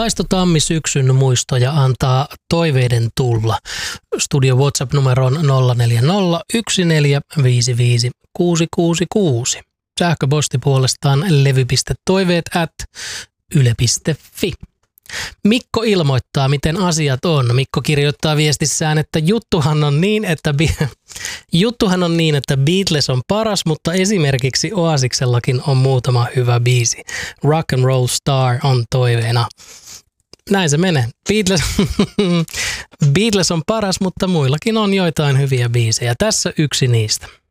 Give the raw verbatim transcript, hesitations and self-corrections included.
Kaisto Tammi syksyn muistoja antaa toiveiden tulla. Studio WhatsApp-numero on nolla neljä nolla yksi neljä viisi viisi kuusi kuusi kuusi. Sähköposti puolestaan levy.toiveet at yle piste fi. Mikko ilmoittaa, miten asiat on. Mikko kirjoittaa viestissään, että juttuhan on niin, että, bi- juttuhan on niin, että Beatles on paras, mutta esimerkiksi Oasiksellakin on muutama hyvä biisi. Rock and Roll Star on toiveena. Näin se menee. Beatles, Beatles on paras, mutta muillakin on joitain hyviä biisejä. Tässä yksi niistä.